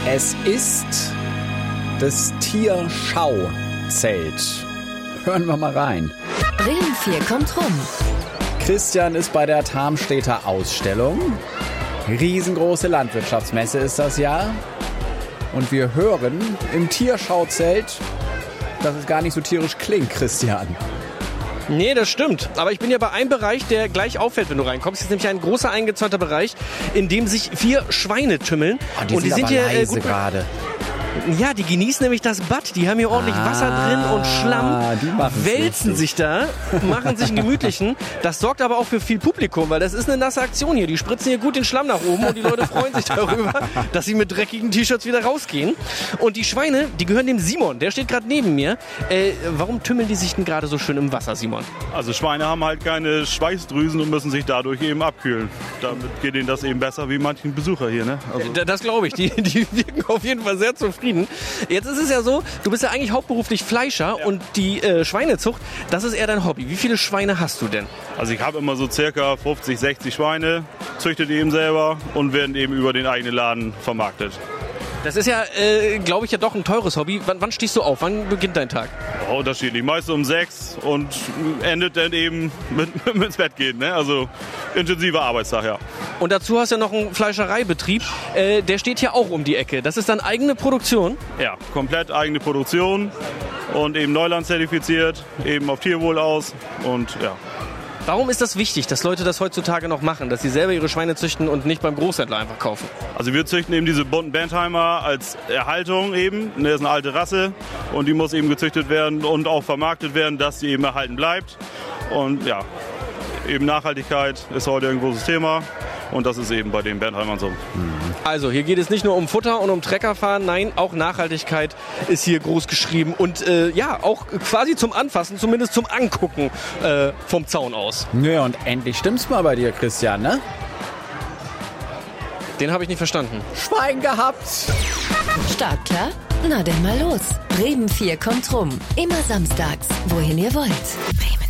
Es ist das Tierschauzelt. Hören wir mal rein. Bremen 4 kommt rum. Christian ist bei der Tarmstädter Ausstellung. Riesengroße Landwirtschaftsmesse ist das Jahr. Und wir hören im Tierschauzelt, dass es gar nicht so tierisch klingt, Christian. Nee, das stimmt. Aber ich bin ja bei einem Bereich, der gleich auffällt, wenn du reinkommst. Das ist nämlich ein großer eingezäunter Bereich, in dem sich 4 Schweine tümmeln. Die sind aber hier leise gut gerade. Ja, die genießen nämlich das Bad. Die haben hier ordentlich Wasser drin und Schlamm, wälzen sich da, machen sich einen gemütlichen. Das sorgt aber auch für viel Publikum, weil das ist eine nasse Aktion hier. Die spritzen hier gut den Schlamm nach oben und die Leute freuen sich darüber, dass sie mit dreckigen T-Shirts wieder rausgehen. Und die Schweine, die gehören dem Simon, der steht gerade neben mir. Warum tümmeln die sich denn gerade so schön im Wasser, Simon? Also Schweine haben halt keine Schweißdrüsen und müssen sich dadurch eben abkühlen. Damit geht ihnen das eben besser wie manchen Besucher hier, ne? Also Das glaube ich. Die wirken auf jeden Fall sehr zufrieden. Jetzt ist es ja so, du bist ja eigentlich hauptberuflich Fleischer und die Schweinezucht, das ist eher dein Hobby. Wie viele Schweine hast du denn? Also ich habe immer so circa 50, 60 Schweine, züchte die eben selber und werden eben über den eigenen Laden vermarktet. Das ist ja, glaube ich, ja doch ein teures Hobby. Wann stehst du auf? Wann beginnt dein Tag? Unterschiedlich, meist um 6 und endet dann eben mit ins Bett gehen, ne? Also intensiver Arbeitstag, ja. Und dazu hast du ja noch einen Fleischereibetrieb, der steht hier auch um die Ecke. Das ist dann eigene Produktion? Ja, komplett eigene Produktion und eben Neuland zertifiziert, eben auf Tierwohl aus und ja. Warum ist das wichtig, dass Leute das heutzutage noch machen, dass sie selber ihre Schweine züchten und nicht beim Großhändler einfach kaufen? Also wir züchten eben diese bunten Bentheimer als Erhaltung eben. Das ist eine alte Rasse und die muss eben gezüchtet werden und auch vermarktet werden, dass sie eben erhalten bleibt. Und ja, eben Nachhaltigkeit ist heute ein großes Thema und das ist eben bei den Bentheimern so. Also hier geht es nicht nur um Futter und um Treckerfahren, nein, auch Nachhaltigkeit ist hier groß geschrieben und ja, auch quasi zum Anfassen, zumindest zum Angucken vom Zaun aus. Ja, und endlich stimmt's mal bei dir, Christian, ne? Den habe ich nicht verstanden. Schwein gehabt! Startklar? Na denn mal los. Bremen 4 kommt rum. Immer samstags, wohin ihr wollt. Bremen